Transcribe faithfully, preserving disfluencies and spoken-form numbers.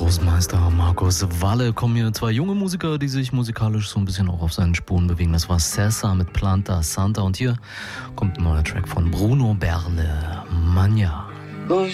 Großmeister Markus Walle kommen hier zwei junge Musiker, die sich musikalisch so ein bisschen auch auf seinen Spuren bewegen. Das war Cessa mit Planta Santa und hier kommt ein neuer Track von Bruno Berle, Magna.